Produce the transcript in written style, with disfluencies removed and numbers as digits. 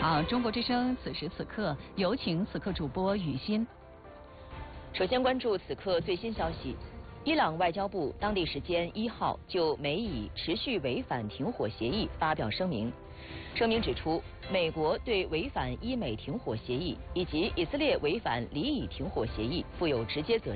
好，中国之声此时此刻有请此刻主播雨欣。 首先关注此刻最新消息。伊朗外交部当地时间1号就美以持续违反停火协议发表声明。声明指出，美国对违反伊美停火协议以及以色列违反黎以停火协议负有直接责任。